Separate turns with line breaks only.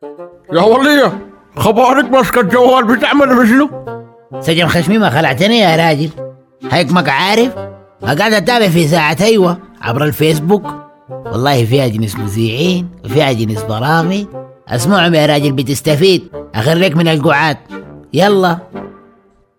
يا ولية، خبارك ماسكة الجوال بتعمل بشنو؟
سجن خشمي ما خلعتني يا راجل. هيك عارف قاعد اتابع في ساعة ايوه عبر الفيسبوك. والله فيها جنس مذيعين وفيها جنس برامج. اسمعهم يا راجل بتستفيد. اخريك من القعاد. يلا.